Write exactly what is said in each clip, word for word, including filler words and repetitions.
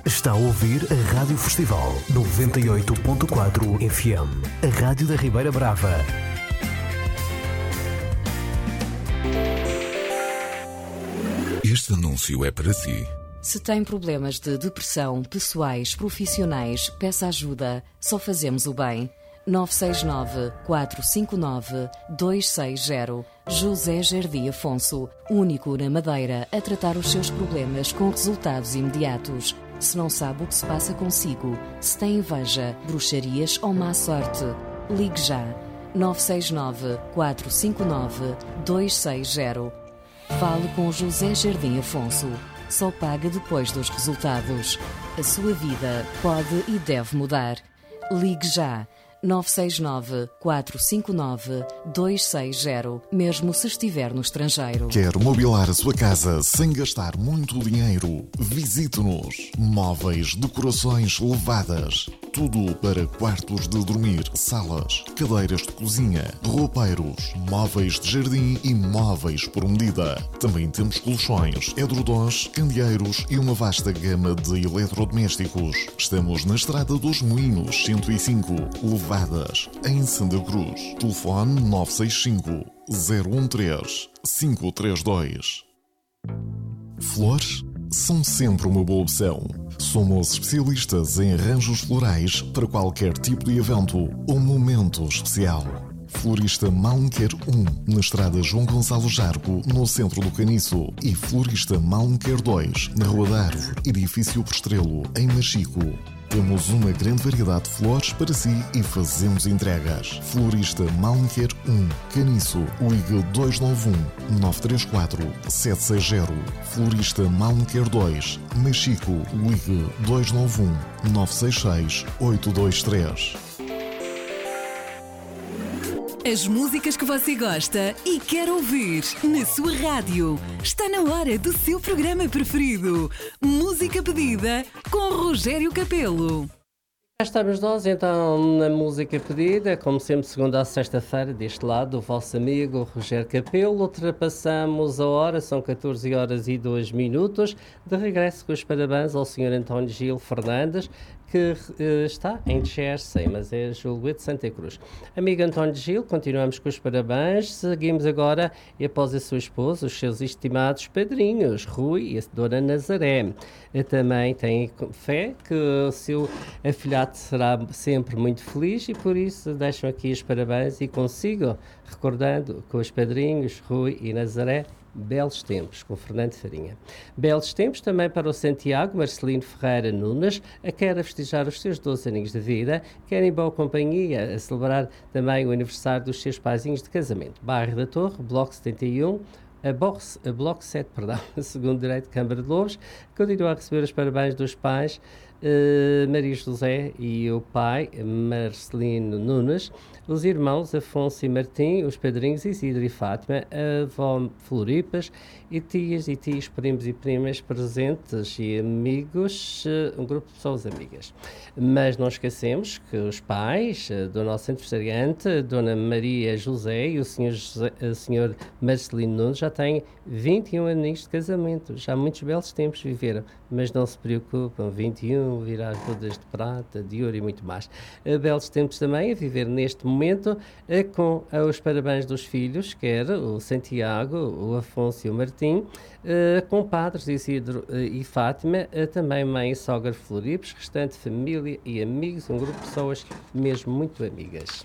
Está a ouvir a Rádio Festival noventa e oito ponto quatro F M, a Rádio da Ribeira Brava. Este anúncio é para si. Se tem problemas de depressão, pessoais, profissionais, peça ajuda. Só fazemos o bem. nove seis nove, quatro cinco nove, dois seis zero. José Jardim Afonso, único na Madeira a tratar os seus problemas com resultados imediatos. Se não sabe o que se passa consigo, se tem inveja, bruxarias ou má sorte, ligue já. nove seis nove, quatro cinco nove, dois seis zero. Fale com José Jardim Afonso. Só paga depois dos resultados. A sua vida pode e deve mudar. Ligue já. nove seis nove, quatro cinco nove, dois seis zero, mesmo se estiver no estrangeiro. Quer mobilar a sua casa sem gastar muito dinheiro? Visite-nos. Móveis, decorações elevadas. Tudo para quartos de dormir, salas, cadeiras de cozinha, roupeiros, móveis de jardim e móveis por medida. Também temos colchões, edredons, candeeiros e uma vasta gama de eletrodomésticos. Estamos na Estrada dos Moinhos, cento e cinco, Levadas, em Santa Cruz. Telefone nove seis cinco, zero um três, cinco três dois. Flores são sempre uma boa opção. Somos especialistas em arranjos florais para qualquer tipo de evento ou momento especial. Florista Malmequer um, na Estrada João Gonçalo Jargo, no centro do Caniço. E Florista Malmequer dois, na Rua da Árvore, edifício Postrelo, em Machico. Temos uma grande variedade de flores para si e fazemos entregas. Florista Malmequer um, Caniço, ligue dois nove um, nove três quatro, sete seis zero. Florista Malmequer dois, Machico, ligue dois nove um, nove seis seis, oito dois três. As músicas que você gosta e quer ouvir na sua rádio. Está na hora do seu programa preferido. Música pedida com Rogério Capelo. Já estamos nós então na música pedida, como sempre, segunda a sexta-feira, deste lado, o vosso amigo Rogério Capelo. Ultrapassamos a hora, são catorze horas e dois minutos. De regresso com os parabéns ao senhor António Gil Fernandes, que uh, está em Jersey, mas é julgo de Santa Cruz. Amigo António Gil, continuamos com os parabéns. Seguimos agora, e após a sua esposa, os seus estimados padrinhos, Rui e a Dona Nazaré. Eu também tem fé que o seu afilhado será sempre muito feliz e por isso deixam aqui os parabéns e consigo, recordando com os padrinhos, Rui e Nazaré, belos tempos, com Fernando Farinha. Belos tempos também para o Santiago Marcelino Ferreira Nunes, a quer festejar os seus doze aninhos de vida, quer em boa companhia, a celebrar também o aniversário dos seus paizinhos de casamento. Bairro da Torre, Bloco setenta e um, a, box, a Bloco sete, perdão, segundo direito de Câmara de Lobos, continua a receber os parabéns dos pais, Uh, Maria José e o pai Marcelino Nunes, os irmãos Afonso e Martim, os padrinhos Isidro e Fátima, a avó Floripas e tias e tios, primos e primas presentes e amigos, uh, um grupo de pessoas amigas. Mas não esquecemos que os pais uh, do nosso aniversariante, Dona Maria José e o senhor, José, uh, senhor Marcelino Nunes, já têm vinte e um aninhos de casamento, já muitos belos tempos viveram, mas não se preocupam, vinte e um virar todas de prata, de ouro e muito mais. Uh, belos tempos também a viver neste momento uh, com uh, os parabéns dos filhos, quer o Santiago, o Afonso e o Martim, uh, com padres Isidro uh, e Fátima, uh, também mãe e sogra Floripes, restante família e amigos, um grupo de pessoas mesmo muito amigas.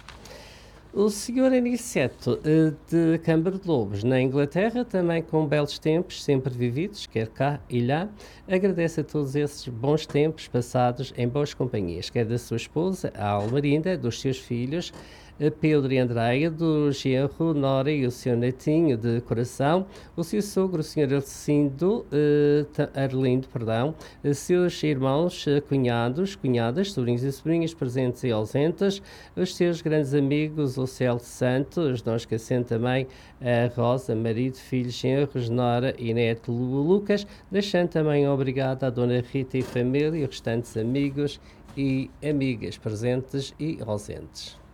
O senhor Aniceto, de Câmara de Lobos, na Inglaterra, também com belos tempos sempre vividos, quer cá e lá, agradece a todos esses bons tempos passados em boas companhias, quer da sua esposa, a Almarinda, dos seus filhos, Pedro e Andréia, do genro Nora e o senhor Netinho de coração, o seu sogro, o senhor Elcindo, uh, Arlindo, perdão, seus irmãos, uh, cunhados, cunhadas, sobrinhos e sobrinhas presentes e ausentes, os seus grandes amigos, o Céu Santos, não esquecendo também a Rosa, marido, filhos, genros, Nora e neto Lucas, deixando também obrigado à Dona Rita e família e os restantes amigos e amigas presentes e ausentes.